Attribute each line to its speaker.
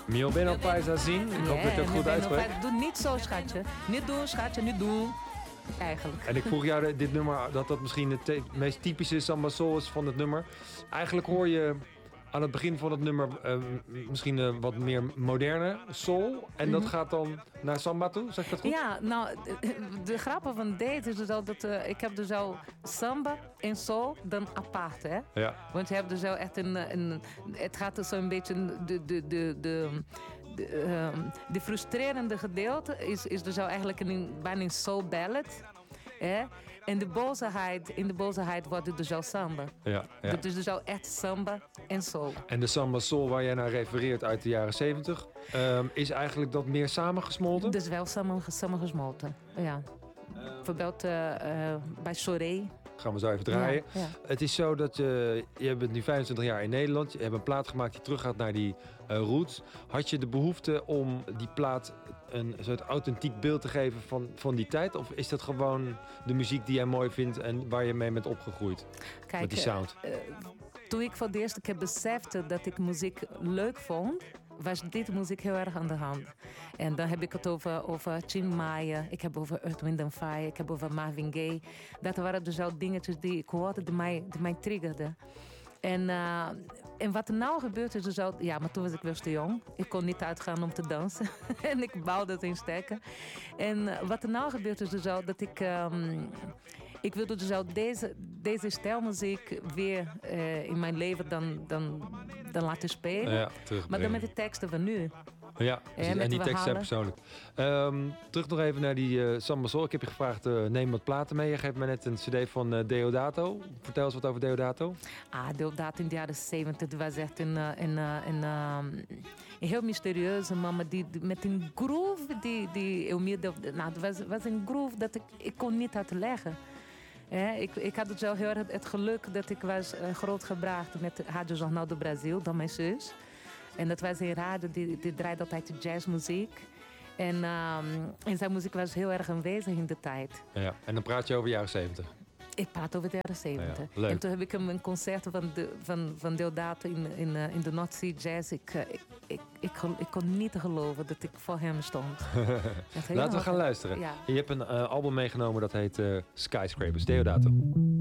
Speaker 1: Mio beno paisa zien. Ik hoop dat ik het goed uitspreek.
Speaker 2: Doe niet zo, schatje. Niet doen, schatje, niet doen. Eigenlijk.
Speaker 1: En ik vroeg jou dit nummer, dat misschien het meest typische samba soul is van het nummer. Eigenlijk hoor je aan het begin van het nummer misschien wat meer moderne soul. En dat gaat dan naar samba toe, zeg ik dat goed?
Speaker 2: Ja, nou, de grappen van dit is dus al dat ik heb dus al samba en soul dan apart, hè?
Speaker 1: Ja.
Speaker 2: Want je hebt dus al echt het gaat dus zo'n beetje de frustrerende gedeelte is dus al eigenlijk bijna een soul ballad. Ja? En in de boosheid wordt het dus al samba.
Speaker 1: Ja.
Speaker 2: Het is dus al echt samba en soul.
Speaker 1: En de samba soul waar jij naar refereert uit de jaren 70... is eigenlijk dat meer samengesmolten?
Speaker 2: Dus wel samengesmolten, ja. Bijvoorbeeld bij Soré.
Speaker 1: Gaan we zo even draaien.
Speaker 2: Ja.
Speaker 1: Het is zo dat je bent nu 25 jaar in Nederland. Je hebt een plaat gemaakt die teruggaat naar die roots. Had je de behoefte om die plaat een soort authentiek beeld te geven van die tijd? Of is dat gewoon de muziek die jij mooi vindt en waar je mee bent opgegroeid?
Speaker 2: Kijk,
Speaker 1: met die sound?
Speaker 2: Toen ik voor de eerste keer besefte dat ik muziek leuk vond, was dit muziek heel erg aan de hand. En dan heb ik het over Tim Maya, ik heb over Earth, Wind and Fire, ik heb over Marvin Gaye. Dat waren dus al dingetjes die ik hoorde die mij triggerden. En wat er nou gebeurt is dus al... Ja, maar toen was ik wel te jong. Ik kon niet uitgaan om te dansen. En ik bouwde het in stekken. En wat er nou gebeurt is dus al dat ik wilde dus al deze stijlmuziek weer in mijn leven dan laten spelen.
Speaker 1: Ja,
Speaker 2: maar dan met de teksten van nu.
Speaker 1: Ja, en die teksten zijn persoonlijk. Terug nog even naar die samba soul. Ik heb je gevraagd, neem wat platen mee. Je geeft me net een cd van Deodato. Vertel eens wat over Deodato.
Speaker 2: Deodato in de jaren 70 was echt een heel mysterieuze mama met een groove die het was een groove dat ik kon niet uitleggen. Ik had dus al heel erg het geluk dat ik was grootgebracht met Radio Jornal do Brasil, door mijn zus. En dat was een radio, die draaide altijd jazzmuziek. En zijn muziek was heel erg aanwezig in de tijd.
Speaker 1: Ja, en dan praat je over de jaren 70.
Speaker 2: Ik praat over de jaren 70.
Speaker 1: Ja,
Speaker 2: en toen heb ik een concert van Deodato in de North Sea Jazz. Ik kon niet geloven dat ik voor hem stond.
Speaker 1: Laten we gaan luisteren.
Speaker 2: Ja.
Speaker 1: Je hebt een album meegenomen dat heet Skyscrapers, Deodato.